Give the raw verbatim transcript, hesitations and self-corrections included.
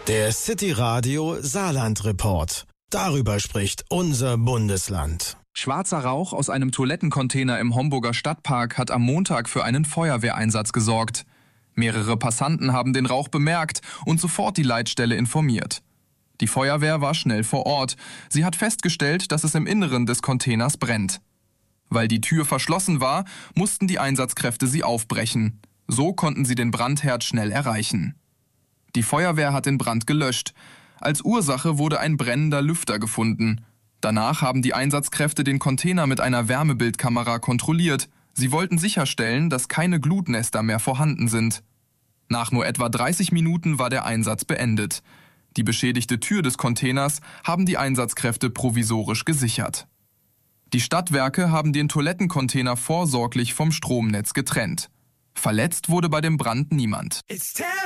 Der City Radio Saarland Report. Darüber spricht unser Bundesland. Schwarzer Rauch aus einem Toilettencontainer im Homburger Stadtpark hat am Montag für einen Feuerwehreinsatz gesorgt. Mehrere Passanten haben den Rauch bemerkt und sofort die Leitstelle informiert. Die Feuerwehr war schnell vor Ort. Sie hat festgestellt, dass es im Inneren des Containers brennt. Weil die Tür verschlossen war, mussten die Einsatzkräfte sie aufbrechen. So konnten sie den Brandherd schnell erreichen. Die Feuerwehr hat den Brand gelöscht. Als Ursache wurde ein brennender Lüfter gefunden. Danach haben die Einsatzkräfte den Container mit einer Wärmebildkamera kontrolliert. Sie wollten sicherstellen, dass keine Glutnester mehr vorhanden sind. Nach nur etwa dreißig Minuten war der Einsatz beendet. Die beschädigte Tür des Containers haben die Einsatzkräfte provisorisch gesichert. Die Stadtwerke haben den Toilettencontainer vorsorglich vom Stromnetz getrennt. Verletzt wurde bei dem Brand niemand. It's